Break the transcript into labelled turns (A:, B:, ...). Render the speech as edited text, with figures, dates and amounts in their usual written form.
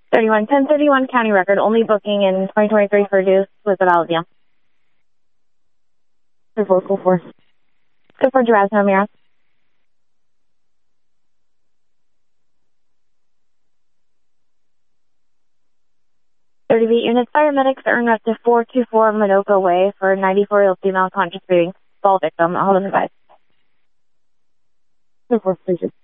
A: 1031 county record, only booking in 2023 for Deuce with the valid deal. 444. Good for Giraz, no Mira. Units, paramedics are en route to 424 Madoka Way for 94-year-old female conscious breathing. Fall victim. Hold on the device. 4, 4,